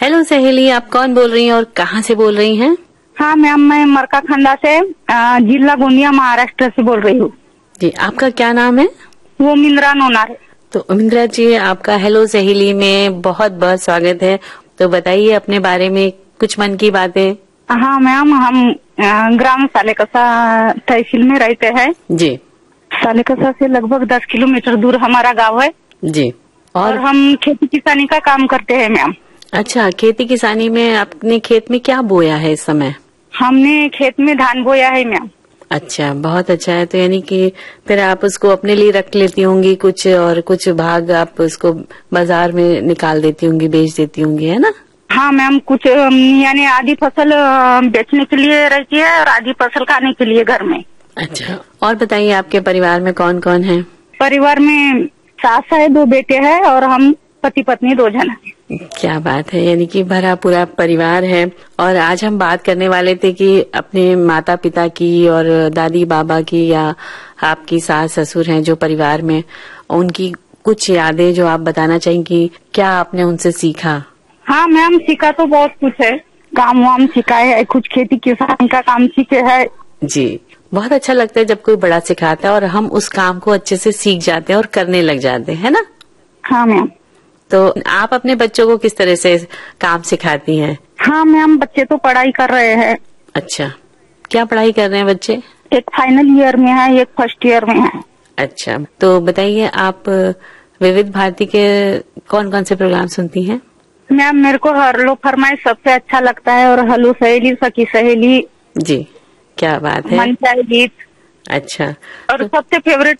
Hello सहेली, आप कौन बोल रही हैं और कहाँ से बोल रही हैं? हाँ मैम, मैं मरकाखंडा से जिला गोंदिया महाराष्ट्र से बोल रही हूँ। जी, आपका क्या नाम है? वो मिंद्रा नोनार। तो मिंद्रा जी, आपका हेलो सहेली में बहुत बहुत स्वागत है। तो बताइए अपने बारे में कुछ मन की बातें। हाँ मैम, हम ग्राम सालेकसा तहसील में रहते हैं। जी। सालेकसा से लगभग 10 किलोमीटर दूर हमारा गांव है। जी। और हम खेती किसानी का काम करते हैं मैम। अच्छा, खेती किसानी में अपने खेत में क्या बोया है इस समय? हमने खेत में धान बोया है मैम। अच्छा, बहुत अच्छा है। तो यानी कि फिर आप उसको अपने लिए रख लेती होंगी कुछ, और कुछ भाग आप उसको बाजार में निकाल देती होंगी, बेच देती होंगी, है ना? हाँ मैम, कुछ यानी आधी फसल बेचने के लिए रहती है और आधी फसल खाने के लिए घर में। अच्छा, और बताइए आपके परिवार में कौन कौन है? परिवार में सास है, 2 बेटे हैं और हम पति पत्नी 2 जन हैं। क्या बात है, यानी कि भरा पूरा परिवार है। और आज हम बात करने वाले थे कि अपने माता पिता की और दादी बाबा की, या आपकी सास ससुर हैं जो परिवार में, उनकी कुछ यादें जो आप बताना चाहेंगी, क्या आपने उनसे सीखा? हाँ मैम, सीखा तो बहुत कुछ है। काम वाम सीखा है, कुछ खेती किसानी का काम सीखे है। जी, बहुत अच्छा लगता है जब कोई बड़ा सिखाता है और हम उस काम को अच्छे से सीख जाते हैं और करने लग जाते हैं, है ना? हाँ मैम। तो आप अपने बच्चों को किस तरह से काम सिखाती हैं? हाँ मैम, बच्चे तो पढ़ाई कर रहे हैं। अच्छा, क्या पढ़ाई कर रहे हैं बच्चे? एक फाइनल ईयर में है, एक फर्स्ट ईयर में है। अच्छा, तो बताइए आप विविध भारती के कौन कौन से प्रोग्राम सुनती हैं? मैम, मेरे को हरलो फरमाइश सबसे अच्छा लगता है, और हलो सहेली, सखी सहेली। जी, क्या बात है। मनचाहे गीत। अच्छा, और सबसे फेवरेट